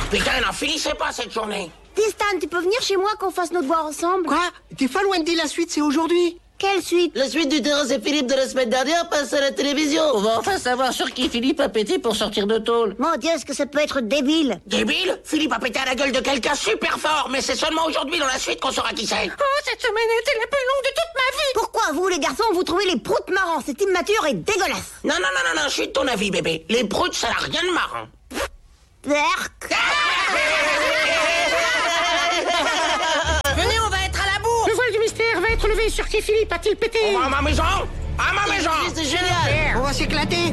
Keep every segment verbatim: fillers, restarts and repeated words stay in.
Putain, n'en finissez pas cette journée. Stan, tu peux venir chez moi qu'on fasse nos devoirs ensemble? Quoi? T'es folle, Wendy, la suite c'est aujourd'hui. Quelle suite? La suite du Terence et Philippe de la semaine dernière passe à la télévision. On va enfin savoir sur qui Philippe a pété pour sortir de tôle. Mon Dieu, est-ce que ça peut être débile? Débile? Philippe a pété à la gueule de quelqu'un super fort, mais c'est seulement aujourd'hui dans la suite qu'on saura qui c'est. Oh, cette semaine a été la plus longue de toute ma vie. Pourquoi vous, les garçons, vous trouvez les proutes marrants? C'est immature et dégueulasse. Non, non, non, non, non, je suis de ton avis, bébé. Les proutes, ça n'a rien de marrant. Berk. Venez, on va être à la bourre. Le voile du mystère va être levé sur qui Philippe a-t-il pété? On va à ma maison? À ma maison! C'est génial. On va s'éclater.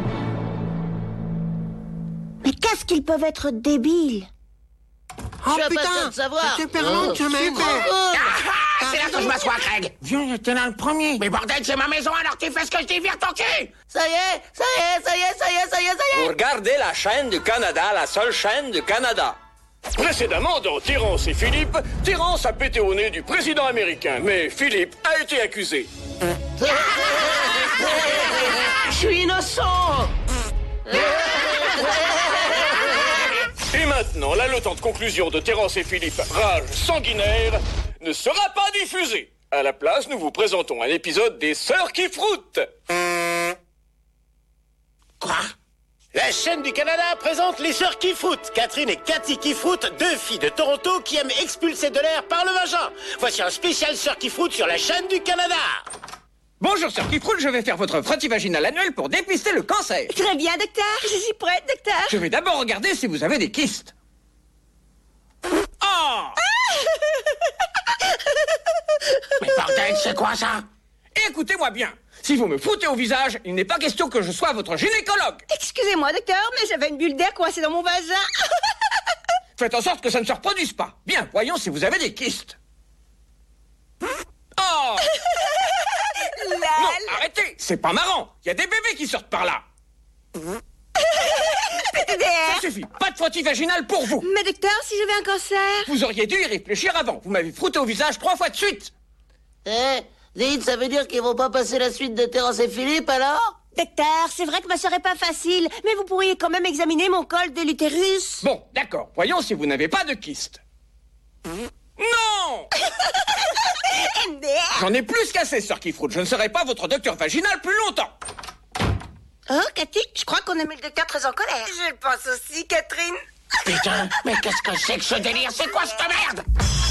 Mais qu'est-ce qu'ils peuvent être débiles? Oh Je suis putain, impatient de savoir. c'est super long, tu C'est m'aimes. trop cool. Ah, ah, c'est là que je m'assois, Craig. Viens, j'étais là le premier. Mais bordel, c'est ma maison, alors tu fais ce que je dis, vire ton cul! Ça y est, ça y est, ça y est, ça y est, ça y est, ça y Vous est. regardez la chaîne du Canada, la seule chaîne du Canada. Précédemment, dans Terence et Philippe, Terence a pété au nez du président américain, mais Philippe a été accusé. Je suis innocent! Et maintenant, l'haletante conclusion de Terence et Philippe, rage sanguinaire, ne sera pas diffusée. À la place, nous vous présentons un épisode des Sœurs qui froutent. Quoi? La chaîne du Canada présente les sœurs Kifrout, Catherine et Cathy Kifrout, deux filles de Toronto qui aiment expulser de l'air par le vagin. Voici un spécial sœurs Kifrout sur la chaîne du Canada. Bonjour, sœur Kifrout, je vais faire votre frottis vaginal annuel pour dépister le cancer. Très bien, docteur. Je suis prête, docteur. Je vais d'abord regarder si vous avez des kystes. Oh! Mais bordel, c'est quoi ça? Écoutez-moi bien. Si vous me foutez au visage, il n'est pas question que je sois votre gynécologue. Excusez-moi, docteur, mais j'avais une bulle d'air coincée dans mon vagin. Faites en sorte que ça ne se reproduise pas. Bien, voyons si vous avez des kystes. Oh! Non, arrêtez! C'est pas marrant. Il y a des bébés qui sortent par là. Ça suffit. Pas de frottis vaginal pour vous. Mais docteur, si j'avais un cancer... Vous auriez dû y réfléchir avant. Vous m'avez frotté au visage trois fois de suite. Eh, dites, ça veut dire qu'ils vont pas passer la suite de Terence et Philippe alors? Docteur, c'est vrai que ma serait pas facile, mais vous pourriez quand même examiner mon col de l'utérus. Bon, d'accord. Voyons si vous n'avez pas de kyste. Non! J'en ai plus qu'assez, sœur Kifrout. Je ne serai pas votre docteur vaginal plus longtemps. Oh, Cathy, je crois qu'on a mis le docteur très en colère. Je le pense aussi, Catherine. Putain, mais qu'est-ce que c'est que ce délire? C'est quoi cette merde?